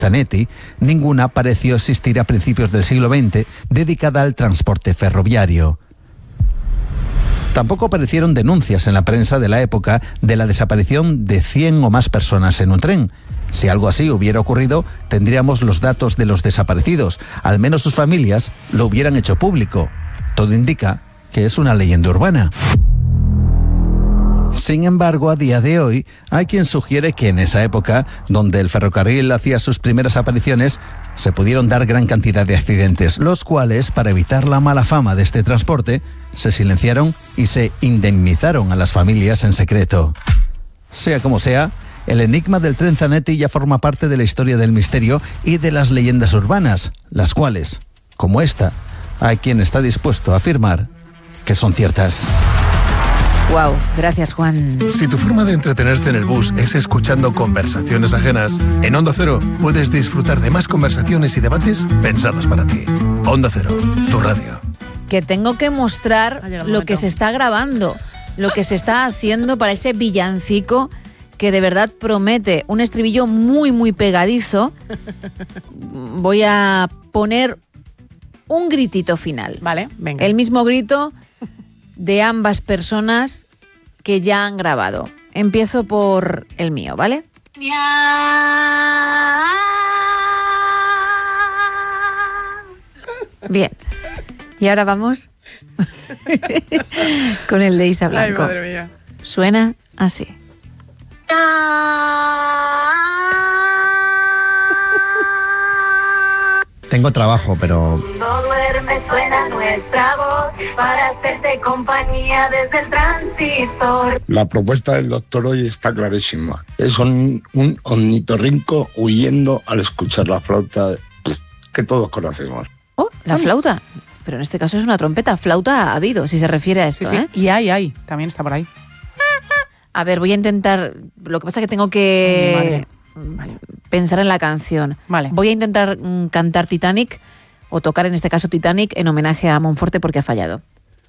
Zanetti, ninguna pareció existir a principios del siglo XX dedicada al transporte ferroviario. Tampoco aparecieron denuncias en la prensa de la época de la desaparición de 100 o más personas en un tren. Si algo así hubiera ocurrido, tendríamos los datos de los desaparecidos. Al menos sus familias lo hubieran hecho público. Todo indica que es una leyenda urbana. Sin embargo, a día de hoy, hay quien sugiere que en esa época, donde el ferrocarril hacía sus primeras apariciones, se pudieron dar gran cantidad de accidentes, los cuales, para evitar la mala fama de este transporte, se silenciaron y se indemnizaron a las familias en secreto. Sea como sea, el enigma del tren Zanetti ya forma parte de la historia del misterio y de las leyendas urbanas, las cuales, como esta, hay quien está dispuesto a afirmar que son ciertas. Wow, gracias, Juan. Si tu forma de entretenerte en el bus es escuchando conversaciones ajenas, en Onda Cero puedes disfrutar de más conversaciones y debates pensados para ti. Onda Cero, tu radio. Que tengo que mostrar lo que se está grabando, lo que se está haciendo para ese villancico que de verdad promete un estribillo muy, muy pegadizo. Voy a poner un gritito final. Vale, venga. El mismo grito de ambas personas que ya han grabado. Empiezo por el mío, ¿vale? Bien. Y ahora vamos con el de Isa Blanco. Ay, madre mía. Suena así. Tengo trabajo, pero... No duerme, suena nuestra voz para hacerte compañía desde el transistor. La propuesta del doctor hoy está clarísima. Es un ornitorrinco huyendo al escuchar la flauta que todos conocemos. Oh, la flauta. Pero en este caso es una trompeta. Flauta ha habido, si se refiere a esto, Sí, sí. ¿eh? Y hay, también está por ahí. A ver, voy a intentar... Lo que pasa es que tengo que pensar en la canción. Vale. Voy a intentar cantar Titanic, o tocar en este caso Titanic, en homenaje a Monforte porque ha fallado.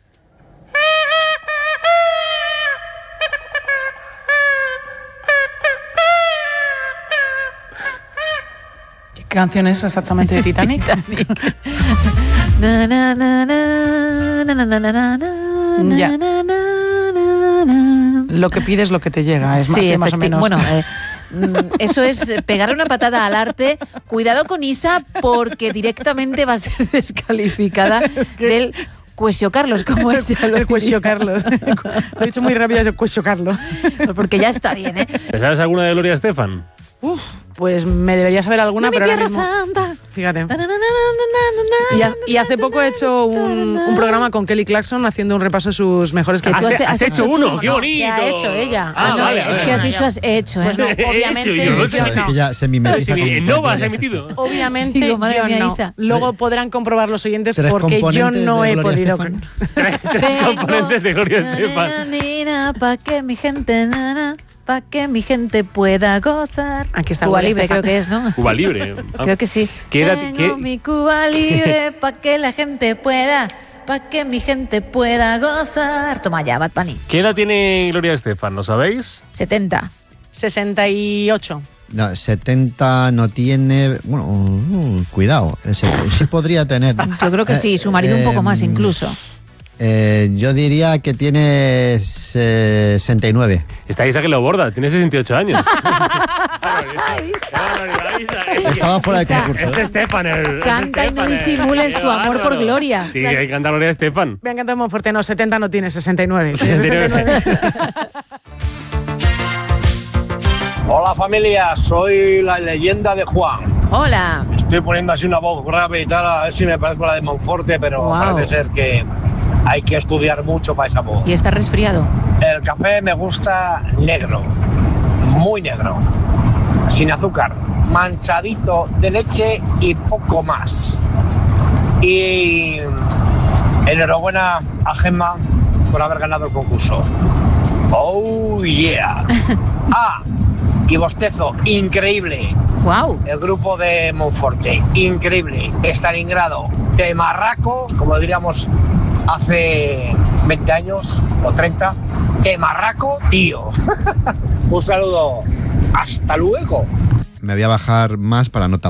¿Qué canción es exactamente de Titanic? Na, na, na, na, na, na, na, na, na, Ya. na, na, na, na. Lo que pides, lo que te llega. Es Sí, más o menos. Bueno, eso es pegar una patada al arte. Cuidado con Isa, porque directamente va a ser descalificada del Cuesio Carlos, como él ya lo El Cuesio diría. Carlos. Lo he dicho muy rápido, el Cuesio Carlos. Porque ya está bien, ¿eh? ¿Te sabes alguna de Gloria Estefan? Pues me debería saber alguna, De mi pero ahora tierra mismo... santa. Fíjate. Na, na, na, na, na, na, Y hace poco he hecho un programa con Kelly Clarkson haciendo un repaso de sus mejores Que tú canciones. ¿Has hecho uno? ¡Qué bonito! ¿Qué ha hecho ella? Ah, no, vale, es vale, que has vale. dicho, has hecho, ¿eh? Pues no, obviamente He hecho yo, yo Es no. que ya se mimetiza con... ¿No has emitido? Obviamente Digo, madre yo mía, no. Isa. Luego podrán comprobar los oyentes Tres porque yo componentes no de he Gloria podido. Estefan. Tres componentes de Gloria Estefan. Pa' que mi gente, pa' que mi gente pueda gozar. Aquí está Cuba Gloria Libre, Estefan. creo que es, ¿no? Cuba Libre. Creo que sí. ¿Qué edad- Tengo qué- mi Cuba Libre pa' que la gente pueda, pa' que mi gente pueda gozar. Toma ya, Bad Bunny. ¿Qué edad tiene Gloria Estefan? ¿Lo sabéis? 70. 68. No, 70 no tiene... Bueno, cuidado. Sí podría tener... Yo creo que sí, su marido un poco más incluso. Yo diría que tiene 69. Está Isa que lo borda, tiene 68 años. Estaba fuera de Isa, concurso. Es Estefan. Canta y no disimules tu amor por Gloria. Sí, hay que cantar Gloria Estefan. Me ha encantado Monforte. No, 70 no tiene, 69. 69. Hola familia, soy la leyenda de Juan. Hola. Estoy poniendo así una voz grave y tal, a ver si me parezco a la de Monforte, pero Guau. parece ser que hay que estudiar mucho para esa voz. Y está resfriado. El café me gusta negro, muy negro, sin azúcar, manchadito de leche y poco más. Y enhorabuena a Gemma por haber ganado el concurso. Oh yeah. Y Bostezo, increíble. Wow. El grupo de Monforte, increíble. Stalingrado, de marraco, como diríamos hace 20 años o 30. De marraco, tío. Un saludo. Hasta luego. Me voy a bajar más para no tapar.